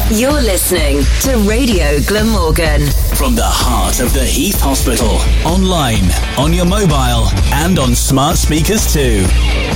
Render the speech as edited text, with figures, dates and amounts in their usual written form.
You're listening to Radio Glamorgan. From the heart of the Heath Hospital. Online, on your mobile, and on smart speakers too.